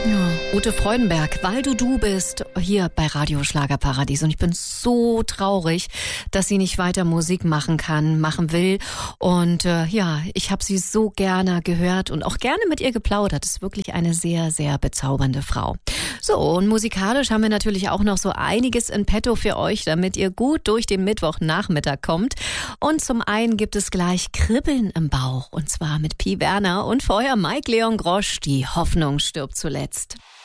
Ja, Ute Freudenberg, weil du bist, hier bei Radio Schlagerparadies. Und ich bin so traurig, dass sie nicht weiter Musik machen will. Und ich habe sie so gerne gehört und auch gerne mit ihr geplaudert. Ist wirklich eine sehr, sehr bezaubernde Frau. So, und musikalisch haben wir natürlich auch noch so einiges in petto für euch, damit ihr gut durch den Mittwochnachmittag kommt. Und zum einen gibt es gleich Kribbeln im Bauch. Und zwar mit Pi Werner und vorher Mike Leon Grosch, die Hoffnung stirbt zuletzt.